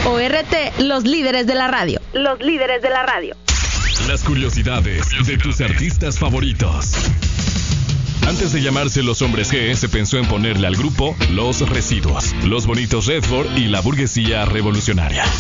ORT, los líderes de la radio. Los líderes de la radio. Las curiosidades de tus artistas favoritos. Antes de llamarse Los Hombres G, se pensó en ponerle al grupo Los Residuos, Los Bonitos Redford y la Burguesía Revolucionaria.